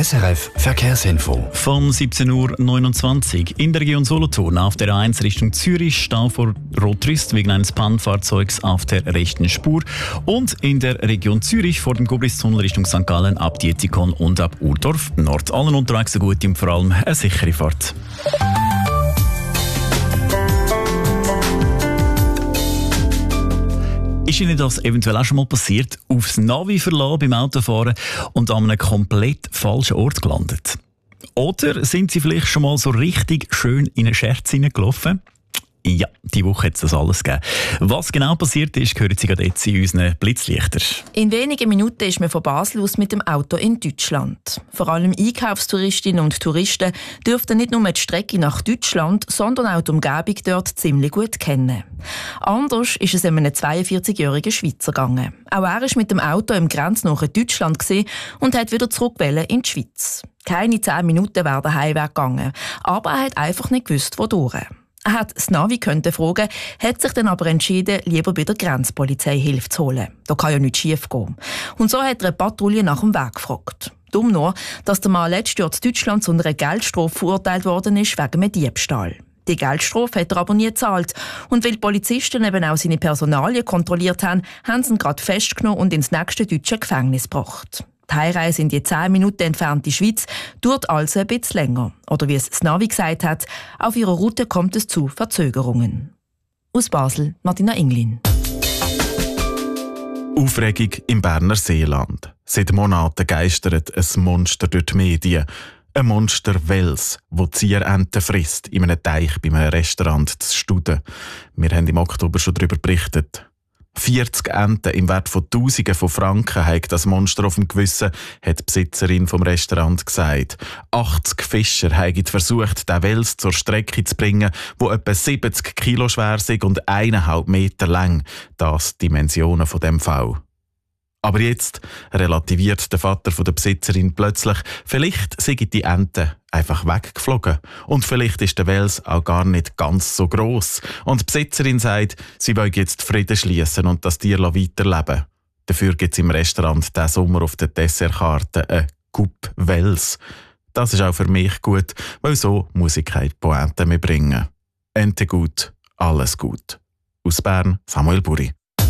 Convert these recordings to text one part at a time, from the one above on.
SRF Verkehrsinfo. Von 17.29 Uhr in der Region Solothurn auf der A1 Richtung Zürich Stau vor Rotrist wegen eines Pannenfahrzeugs auf der rechten Spur und in der Region Zürich vor dem Gobristunnel Richtung St. Gallen ab Dietikon und ab Urdorf Nord. Allen unterwegs so gut und vor allem eine sichere Fahrt. Ist Ihnen das eventuell auch schon mal passiert? Aufs Navi verlassen beim Autofahren und an einem komplett falschen Ort gelandet? Oder sind Sie vielleicht schon mal so richtig schön in einen Scherz hineingelaufen? Ja, diese Woche hat es das alles gegeben. Was genau passiert ist, hören Sie gerade jetzt in unseren Blitzlichtern. In wenigen Minuten ist man von Basel aus mit dem Auto in Deutschland. Vor allem Einkaufstouristinnen und Touristen dürften nicht nur die Strecke nach Deutschland, sondern auch die Umgebung dort ziemlich gut kennen. Anders ist es einem 42-jährigen Schweizer gegangen. Auch er war mit dem Auto im grenznahen Deutschland und hat wieder zurück in die Schweiz. Keine 10 Minuten wäre der Heimweg gegangen, aber er hat einfach nicht gewusst, wodurch. Er hat das Navi fragen, hat sich dann aber entschieden, lieber bei der Grenzpolizei Hilfe zu holen. Da kann ja nichts schief gehen. Und so hat er eine Patrouille nach dem Weg gefragt. Dumm nur, dass der Mann letztes Jahr in Deutschland zu einer Geldstrafe verurteilt worden ist wegen einem Diebstahl. Die Geldstrafe hat er aber nie gezahlt. Und weil die Polizisten eben auch seine Personalien kontrolliert haben, haben sie ihn gerade festgenommen und ins nächste deutsche Gefängnis gebracht. Die Heimreise in die 10 Minuten entfernte Schweiz dauert also ein bisschen länger. Oder wie es das Navi gesagt hat, auf ihrer Route kommt es zu Verzögerungen. Aus Basel, Martina Inglin. Aufregung im Berner Seeland. Seit Monaten geistert ein Monster durch die Medien. Ein Monster-Wels, das Zierenten frisst in einem Teich bei einem Restaurant zu Studen. Wir haben im Oktober schon darüber berichtet. 40 Enten im Wert von Tausenden von Franken hat das Monster auf dem Gewissen, hat die Besitzerin vom Restaurant gesagt. 80 Fischer haben versucht, den Wels zur Strecke zu bringen, wo etwa 70 Kilo schwer ist und 1,5 Meter lang. Das die Dimensionen von dem Fall. Aber jetzt relativiert der Vater der Besitzerin plötzlich, vielleicht sind die Enten einfach weggeflogen. Und vielleicht ist der Wels auch gar nicht ganz so gross. Und die Besitzerin sagt, sie will jetzt Frieden schließen und das Tier weiterleben. Dafür gibt es im Restaurant diesen Sommer auf der Dessertkarte eine Coupe Wels. Das ist auch für mich gut, weil so muss ich keine Pointe mehr bringen. Ente gut, alles gut. Aus Bern, Samuel Buri.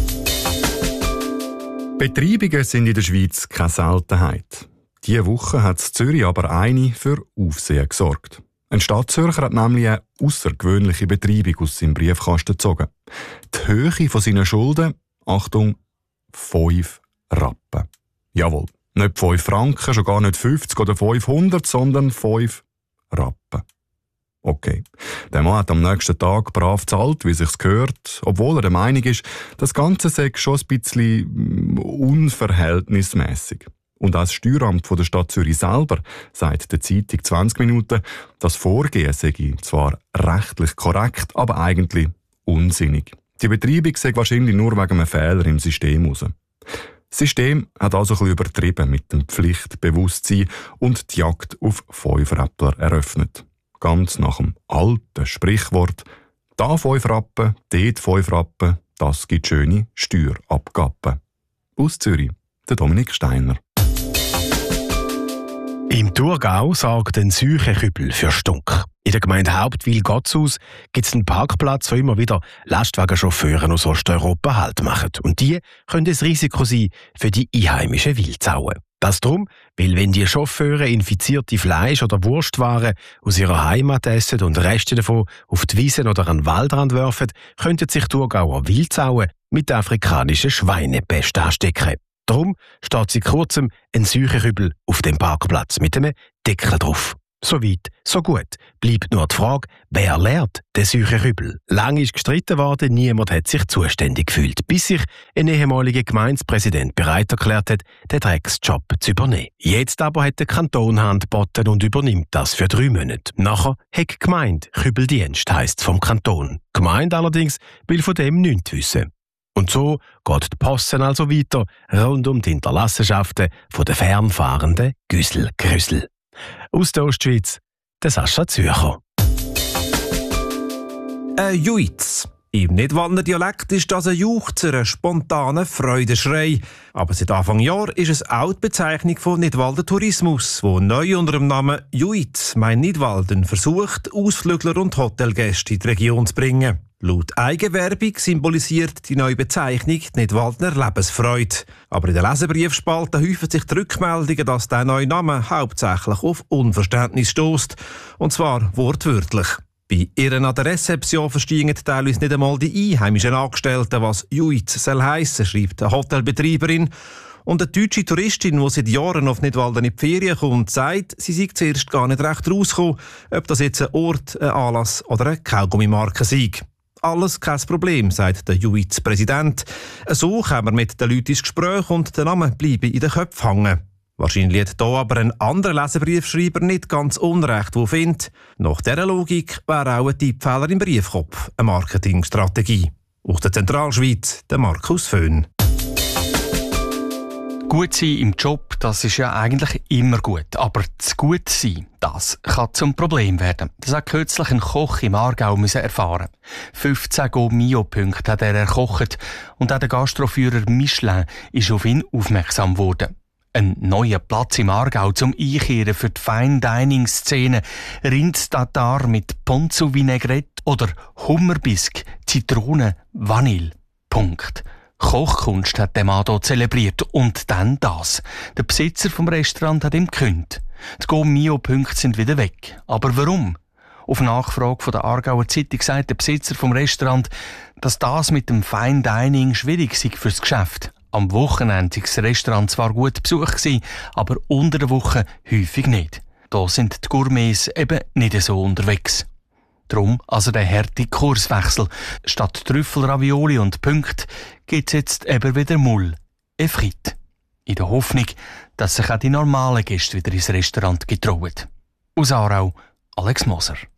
Betreibungen sind in der Schweiz keine Seltenheit. Diese Woche hat in Zürich aber eine für Aufsehen gesorgt. Ein Stadtzürcher hat nämlich eine außergewöhnliche Betreibung aus seinem Briefkasten gezogen. Die Höhe von seinen Schulden, Achtung, 5 Rappen. Jawohl, nicht 5 Franken, schon gar nicht 50 oder 500, sondern 5 Rappen. Okay. Der Mann hat am nächsten Tag brav gezahlt, wie sich's gehört, obwohl er der Meinung ist, das Ganze sei schon ein bisschen unverhältnismäßig. Und als Steueramt von der Stadt Zürich selber sagt der Zeitung 20 Minuten, das Vorgehen sei zwar rechtlich korrekt, aber eigentlich unsinnig. Die Betreibung sei wahrscheinlich nur wegen einem Fehler im System raus. Das System hat also ein bisschen übertrieben mit dem Pflichtbewusstsein und die Jagd auf 5 Rappler eröffnet. Ganz nach dem alten Sprichwort, da 5 Rappen, dort 5 Rappen, das gibt schöne Steuerabgaben. Aus Zürich, der Dominik Steiner. Im Thurgau sorgt ein Seuchenkübel für Stunk. In der Gemeinde Hauptwil-Gottshaus gibt es einen Parkplatz, wo immer wieder Lastwagenchauffeure aus Osteuropa Halt machen. Und die können ein Risiko sein für die einheimischen Wildsauen. Das darum, weil wenn die Chauffeure infizierte Fleisch- oder Wurstwaren aus ihrer Heimat essen und Reste davon auf die Wiesen oder an den Waldrand werfen, könnten sich Thurgauer Wildsauen mit der afrikanischen Schweinepest anstecken. Darum steht seit kurzem ein Seuchenkübel auf dem Parkplatz mit einem Deckel drauf. So weit, so gut. Bleibt nur die Frage, wer lehrt den Seuchenkübel? Lange ist gestritten worden, niemand hat sich zuständig gefühlt, bis sich ein ehemaliger Gemeindepräsident bereit erklärt hat, den Drecksjob zu übernehmen. Jetzt aber hat der Kanton Hand geboten und übernimmt das für 3 Monate. Nachher hat die Gemeinde Kübeldienst, heisst vom Kanton. Die Gemeinde allerdings will von dem nichts wissen. Und so geht die Posse also weiter rund um die Hinterlassenschaften der fernfahrenden Güssel-Grüssel. Aus der Ostschweiz, der Sascha Zürcher. Juiz. Im Nidwaldner Dialekt ist das ein Juchzer, ein spontaner Freudenschrei. Aber seit Anfang Jahr ist es auch die Bezeichnung von Nidwalder Tourismus, wo neu unter dem Namen Juit, mein Nidwalden, versucht, Ausflügler und Hotelgäste in die Region zu bringen. Laut Eigenwerbung symbolisiert die neue Bezeichnung die Nidwaldner Lebensfreude. Aber in der Leserbriefspalte häufen sich die Rückmeldungen, dass der neue Name hauptsächlich auf Unverständnis stößt. Und zwar wortwörtlich. Bei ihren an der Rezeption verstehen teilweise nicht einmal die einheimischen Angestellten, was Juit soll heissen, schreibt eine Hotelbetreiberin. Und eine deutsche Touristin, die seit Jahren auf Nidwalden in die Ferien kommt, sagt, sie sei zuerst gar nicht recht rausgekommen, ob das jetzt ein Ort, ein Anlass oder eine Kaugummimarke sei. Alles kein Problem, sagt der Juit-Präsident. So kommen wir mit den Leuten ins Gespräch und der Name bleibe in den Köpfen hängen. Wahrscheinlich hat hier aber ein anderer Leserbriefschreiber nicht ganz unrecht, der findet, nach dieser Logik wäre auch ein Tippfehler im Briefkopf eine Marketingstrategie. Aus der Zentralschweiz, der Markus Föhn. Gut sein im Job, das ist ja eigentlich immer gut. Aber zu gut sein, das kann zum Problem werden. Das hat kürzlich ein Koch im Aargau erfahren. 15 Go-Mio-Punkte hat er erkocht und auch der Gastroführer Michelin ist auf ihn aufmerksam geworden. Ein neuer Platz im Aargau zum Einkehren für die Fine-Dining-Szene. Rindstatar mit Ponzu-Vinaigrette oder Hummerbisk, Zitrone, Vanille. Punkt. Kochkunst hat der Mann hier zelebriert. Und dann das. Der Besitzer vom Restaurant hat ihm gekündigt. Die Go-Mio-Punkte sind wieder weg. Aber warum? Auf Nachfrage von der Aargauer Zeitung sagt der Besitzer vom Restaurant, dass das mit dem Fine Dining schwierig sei fürs Geschäft. Am Wochenende war das Restaurant zwar gut besucht, aber unter der Woche häufig nicht. Da sind die Gourmets eben nicht so unterwegs. Drum also der harte Kurswechsel. Statt Trüffel, Ravioli und Punkte gibt es jetzt eben wieder Moule et Frites. In der Hoffnung, dass sich auch die normalen Gäste wieder ins Restaurant getrauen. Aus Aarau, Alex Moser.